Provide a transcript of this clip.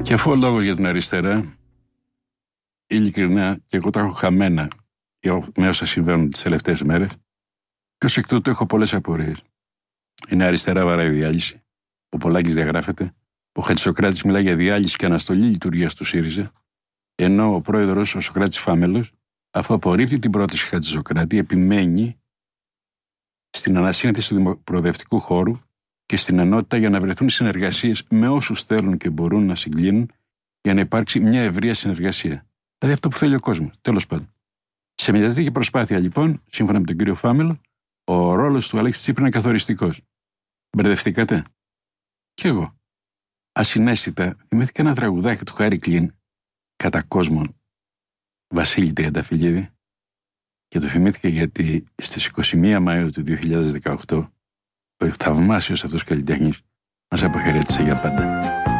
Και αφού ο λόγος για την αριστερά, ειλικρινά, και εγώ τα έχω χαμένα με όσα συμβαίνουν τις τελευταίες μέρες, και ως εκ τούτου έχω πολλές απορίες. Είναι αριστερά βαράει διάλυση. Ο Πολάκης διαγράφεται. Ο Χατζησοκράτης μιλάει για διάλυση και αναστολή λειτουργίας του ΣΥΡΙΖΑ, ενώ ο πρόεδρος, ο Σωκράτης Φάμελος, αφού απορρίπτει την πρόταση Χατζησοκράτη, επιμένει στην ανασύνθεση του προοδευτικού χώρου και στην ενότητα για να βρεθούν συνεργασίες με όσους θέλουν και μπορούν να συγκλίνουν για να υπάρξει μια ευρεία συνεργασία. Δηλαδή αυτό που θέλει ο κόσμος, τέλος πάντων. Σε μια τέτοια προσπάθεια, λοιπόν, σύμφωνα με τον κύριο Φάμελο, ο ρόλος του Αλέξη Τσίπρα είναι καθοριστικός. Μπερδευτήκατε? Κι εγώ. Ασυναίσθητα θυμήθηκα ένα τραγουδάκι του Χάρη Κλίν, κατά κόσμον, Βασίλη Τριανταφυλλίδη, και το θυμήθηκα γιατί στις 21 Μαΐου του 2018 ο θαυμάσιος αυτός καλλιτέχνης μας αποχαιρέτησε για πάντα.